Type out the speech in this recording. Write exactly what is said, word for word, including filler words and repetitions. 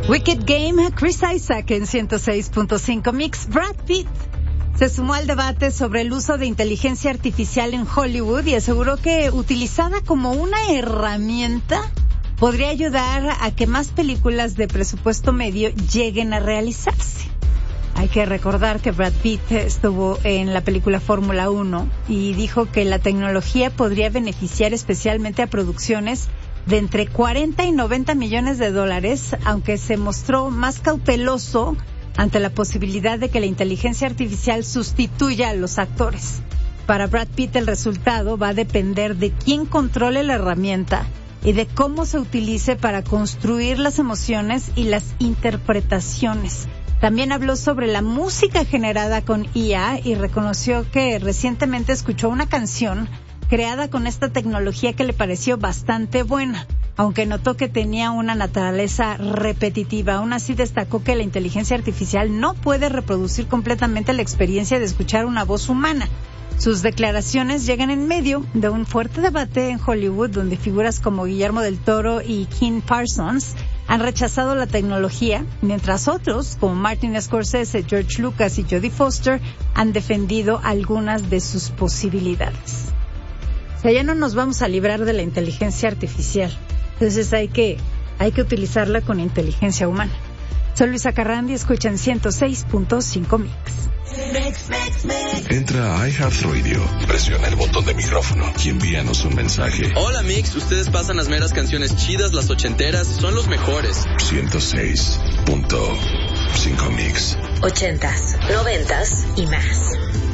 Wicked Game, Chris Isaac en ciento seis punto cinco Mix. Brad Pitt se sumó al debate sobre el uso de inteligencia artificial en Hollywood y aseguró que utilizada como una herramienta podría ayudar a que más películas de presupuesto medio lleguen a realizarse. Hay que recordar que Brad Pitt estuvo en la película Fórmula uno y dijo que la tecnología podría beneficiar especialmente a producciones de entre cuarenta y noventa millones de dólares, aunque se mostró más cauteloso ante la posibilidad de que la inteligencia artificial sustituya a los actores. Para Brad Pitt el resultado va a depender de quién controle la herramienta y de cómo se utilice para construir las emociones y las interpretaciones. También habló sobre la música generada con I A y reconoció que recientemente escuchó una canción creada con esta tecnología que le pareció bastante buena, aunque notó que tenía una naturaleza repetitiva. Aún así destacó que la inteligencia artificial no puede reproducir completamente la experiencia de escuchar una voz humana. Sus declaraciones llegan en medio de un fuerte debate en Hollywood, donde figuras como Guillermo del Toro y Kim Parsons han rechazado la tecnología, mientras otros, como Martin Scorsese, George Lucas y Jodie Foster, han defendido algunas de sus posibilidades. O sea, ya no nos vamos a librar de la inteligencia artificial. Entonces hay que, hay que utilizarla con inteligencia humana. Soy Luisa Carrandi, escuchan ciento seis punto cinco Mix. Mix, mix, mix. Entra a iHeartRadio, presiona el botón de micrófono y envíanos un mensaje. Hola Mix, ustedes pasan las meras canciones chidas, las ochenteras, son los mejores. ciento seis punto cinco Mix. Ochentas, noventas y más.